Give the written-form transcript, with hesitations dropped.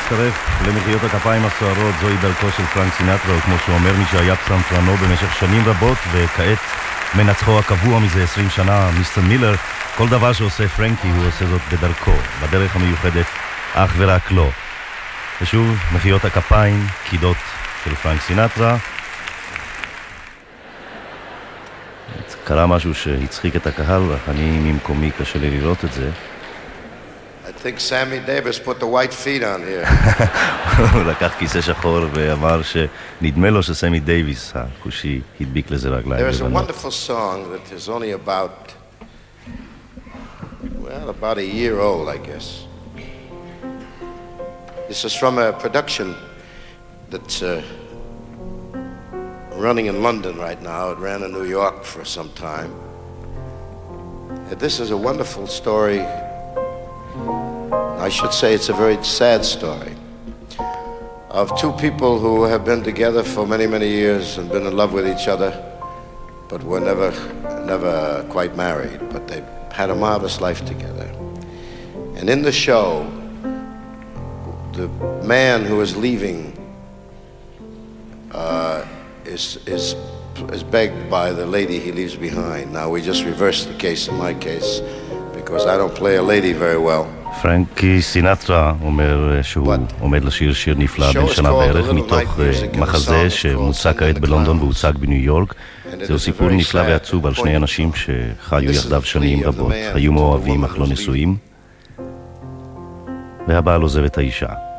להצטרף למחיאות הכפיים הסוערות. זוהי דרכו של פרנק סינטרה, וכמו שהוא אומר, מי שהיה פסנתרנו במשך שנים רבות וכעת מנצחו הקבוע מזה 20 שנה, מיסטר מילר. כל דבר שעושה פרנקי הוא עושה זאת בדרכו, בדרך המיוחדת אך ורק לו. ושוב מחיאות הכפיים, קידות של פרנק סינטרה. קרה משהו שהצחיק את הקהל, אך אני ממקומי קשה לי לראות את זה. I think Sammy Davis put the white feet on here. הוא לקח כיסא שחור ואמר שנדמה לו שסמי דייביס הכושי הדביק לזה רגליים. There is a wonderful song that is only about a year old, I guess. This is from a production that's running in London right now. It ran in New York for some time. And this is a wonderful story. I should say it's a very sad story of two people who have been together for many, many years and been in love with each other, but were never quite married, but they had a marvelous life together. And in the show, the man who is leaving is begged by the lady he leaves behind. Now we just reversed the case in my case because I don't play a lady very well. פרנקי סינטרה אומר שהוא עומד לשיר שיר נפלא בן שנה בערך מתוך מחזה שמוצג כעת בלונדון והוצג בניו יורק. זהו סיפור נפלא ועצוב על שני אנשים שחיו יחדיו שנים רבות, היו מאוהבים אך לא נשואים, והבעל עוזב את האישה.